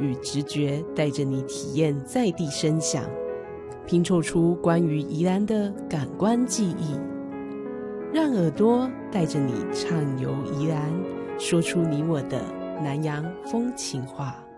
与直觉带着你体验在地声响，拼凑出关于宜兰的感官记忆，让耳朵带着你畅游宜兰，说出你我的南洋风情话。